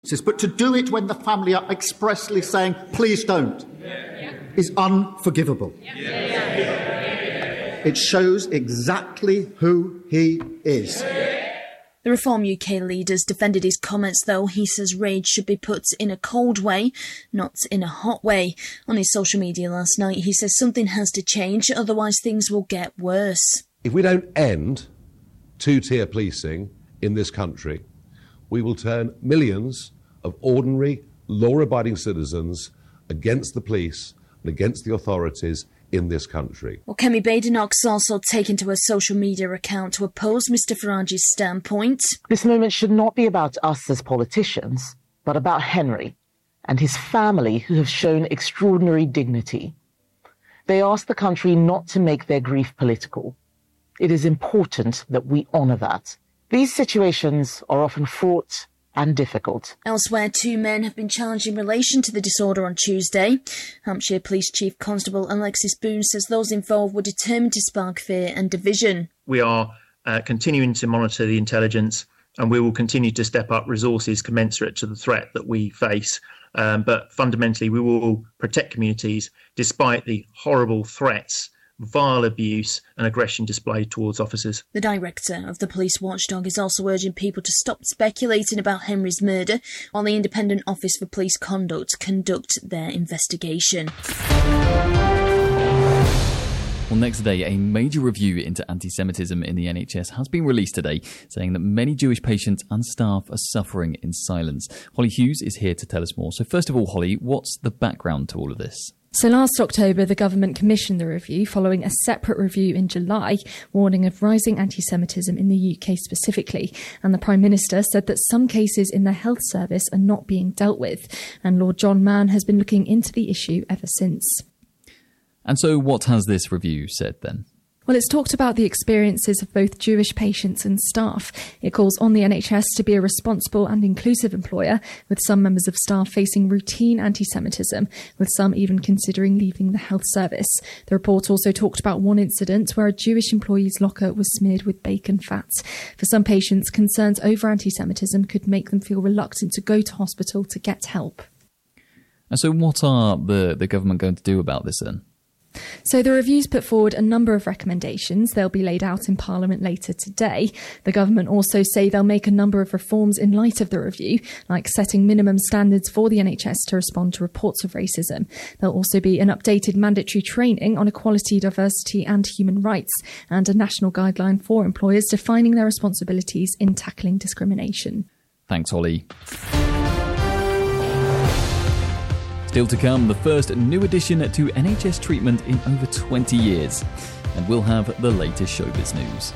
But to do it when the family are expressly saying, please don't, is unforgivable. It shows exactly who he is. The Reform UK leaders defended his comments, though. He says rage should be put in a cold way, not in a hot way. On his social media last night, he says something has to change, otherwise things will get worse. If we don't end two-tier policing in this country, we will turn millions of ordinary, law-abiding citizens against the police and against the authorities in this country. Well, Kemi Badenoch's also taken to her social media account to oppose Mr Farage's standpoint. This moment should not be about us as politicians, but about Henry and his family, who have shown extraordinary dignity. They asked the country not to make their grief political. It is important that we honour that. These situations are often fraught and difficult. Elsewhere, 2 men have been charged in relation to the disorder on Tuesday. Hampshire Police Chief Constable Alexis Boone says those involved were determined to spark fear and division. We are continuing to monitor the intelligence, and we will continue to step up resources commensurate to the threat that we face. But fundamentally, we will protect communities despite the horrible threats, vile abuse and aggression displayed towards officers. The director of the police watchdog is also urging people to stop speculating about Henry's murder while the Independent Office for Police Conduct conduct their investigation. Well, next today, a major review into anti-Semitism in the NHS has been released today, saying that many Jewish patients and staff are suffering in silence. Holly Hughes is here to tell us more. So first of all, Holly, what's the background to all of this? So last October, the government commissioned the review following a separate review in July, warning of rising anti-Semitism in the UK specifically. And the Prime Minister said that some cases in the health service are not being dealt with. And Lord John Mann has been looking into the issue ever since. And so what has this review said then? Well, it's talked about the experiences of both Jewish patients and staff. It calls on the NHS to be a responsible and inclusive employer, with some members of staff facing routine anti-Semitism, with some even considering leaving the health service. The report also talked about one incident where a Jewish employee's locker was smeared with bacon fat. For some patients, concerns over anti-Semitism could make them feel reluctant to go to hospital to get help. And so what are the government going to do about this then? So the review's put forward a number of recommendations. They'll be laid out in Parliament later today. The government also say they'll make a number of reforms in light of the review, like setting minimum standards for the NHS to respond to reports of racism. There'll also be an updated mandatory training on equality, diversity and human rights, and a national guideline for employers defining their responsibilities in tackling discrimination. Thanks, Holly. Still to come, the first new addition to NHS treatment in over 20 years. And we'll have the latest showbiz news.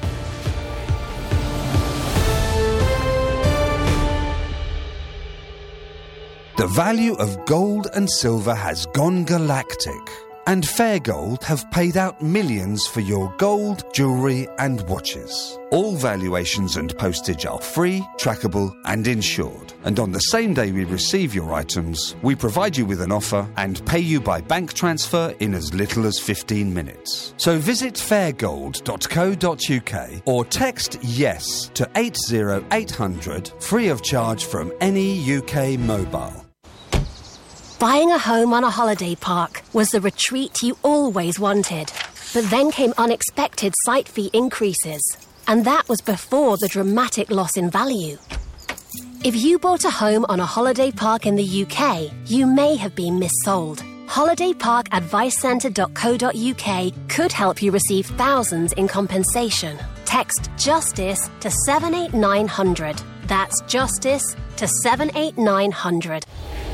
The value of gold and silver has gone galactic. And Fairgold have paid out millions for your gold, jewellery and watches. All valuations and postage are free, trackable and insured. And on the same day we receive your items, we provide you with an offer and pay you by bank transfer in as little as 15 minutes. So visit fairgold.co.uk or text YES to 80800 free of charge from any UK mobile. Buying a home on a holiday park was the retreat you always wanted. But then came unexpected site fee increases. And that was before the dramatic loss in value. If you bought a home on a holiday park in the UK, you may have been missold. holidayparkadvicecentre.co.uk could help you receive thousands in compensation. Text JUSTICE to 78900. That's JUSTICE to 78900.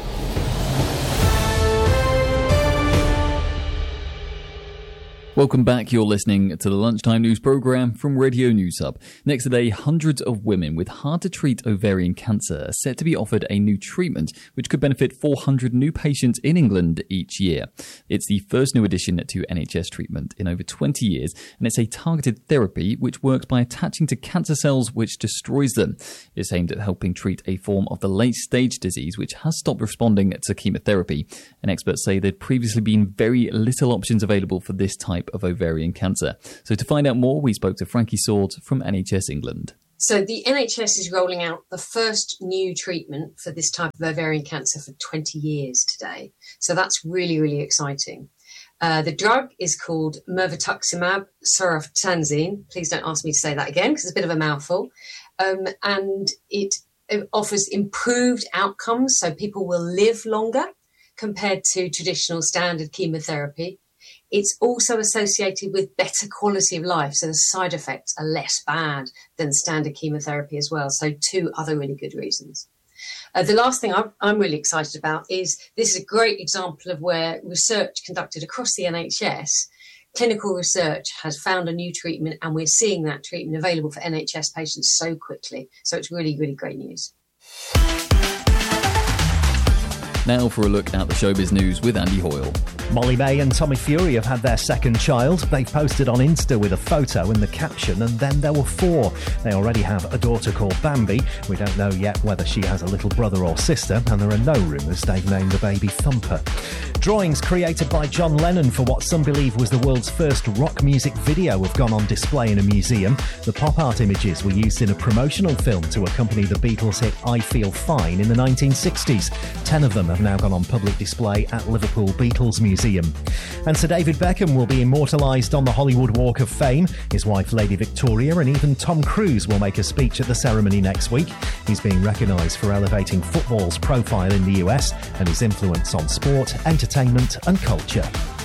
Welcome back. You're listening to the Lunchtime News programme from Radio News Hub. Next today, hundreds of women with hard-to-treat ovarian cancer are set to be offered a new treatment which could benefit 400 new patients in England each year. It's the first new addition to NHS treatment in over 20 years, and it's a targeted therapy which works by attaching to cancer cells which destroys them. It's aimed at helping treat a form of the late-stage disease which has stopped responding to chemotherapy. And experts say there'd previously been very little options available for this type of ovarian cancer. So to find out more, we spoke to Frankie Swords from NHS England. So the NHS is rolling out the first new treatment for this type of ovarian cancer for 20 years today. So that's really, really exciting. The drug is called mirvetuximab soravtansine. Please don't ask me to say that again because it's a bit of a mouthful. And it offers improved outcomes, so people will live longer compared to traditional standard chemotherapy. It's also associated with better quality of life, so the side effects are less bad than standard chemotherapy as well. So 2 other really good reasons. The last thing I'm really excited about is this is a great example of where research conducted across the NHS, clinical research has found a new treatment, and we're seeing that treatment available for NHS patients so quickly. So it's really, really great news. Now for a look at the showbiz news with Andy Hoyle. Molly May and Tommy Fury have had their second child. They've posted on Insta with a photo and the caption, and then there were 4. They already have a daughter called Bambi. We don't know yet whether she has a little brother or sister, and there are no rumours they've named the baby Thumper. Drawings created by John Lennon for what some believe was the world's first rock music video have gone on display in a museum. The pop art images were used in a promotional film to accompany the Beatles hit I Feel Fine in the 1960s. 10 of them have now gone on public display at Liverpool Beatles Museum. And Sir David Beckham will be immortalised on the Hollywood Walk of Fame. His wife Lady Victoria and even Tom Cruise will make a speech at the ceremony next week. He's being recognised for elevating football's profile in the US and his influence on sport, entertainment and culture.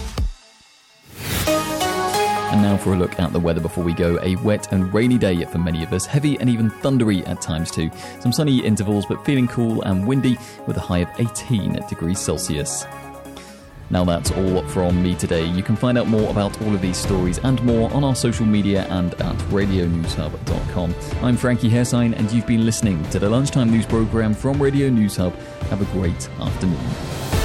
And now for a look at the weather before we go. A wet and rainy day for many of us, heavy and even thundery at times too. Some sunny intervals but feeling cool and windy with a high of 18 degrees Celsius. Now that's all from me today. You can find out more about all of these stories and more on our social media and at radionewshub.com. I'm Frankie Hairsign and you've been listening to the Lunchtime News Programme from Radio News Hub. Have a great afternoon.